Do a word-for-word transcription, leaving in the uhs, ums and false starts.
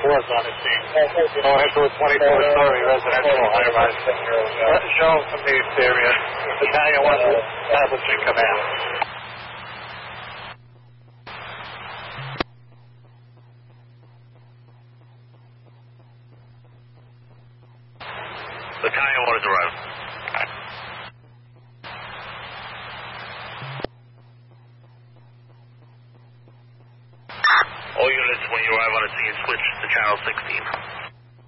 fours on the scene. Going into a twenty-four story residential high-rise. Show some needs area. Battalion one establishing command. Battalion one is arrived. All units, when you arrive on the scene, switch to channel sixteen.